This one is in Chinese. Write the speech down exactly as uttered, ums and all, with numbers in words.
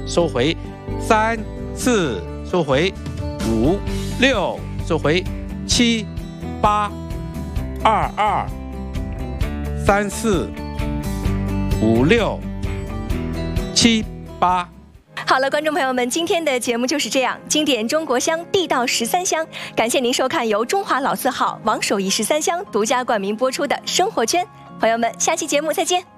收回，三四收回，五六收回，七八二二三四五六七八。 好了，观众朋友们，今天的节目就是这样，经典中国香，地道十三香。感谢您收看由中华老字号王守义十三香独家冠名播出的《生活圈》，朋友们，下期节目再见。